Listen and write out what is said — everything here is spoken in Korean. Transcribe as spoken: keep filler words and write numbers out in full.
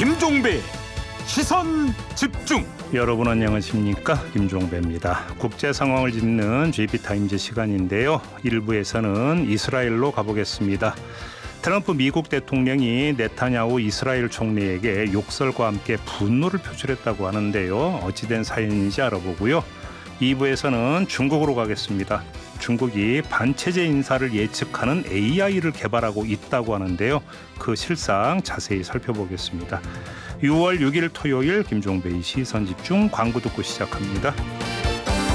김종배 시선 집중. 여러분 안녕하십니까? 김종배입니다. 국제 상황을 짚는 제이피타임즈 시간인데요. 일 부에서는 이스라엘로 가보겠습니다. 트럼프 미국 대통령이 네타냐후 이스라엘 총리에게 욕설과 함께 분노를 표출했다고 하는데요. 어찌된 사연인지 알아보고요. 이 부에서는 중국으로 가겠습니다. 중국이 반체제 인사를 예측하는 에이아이를 개발하고 있다고 하는데요. 그 실상 자세히 살펴보겠습니다. 유월 육일 토요일 김종배의 시선집중 광고 듣고 시작합니다.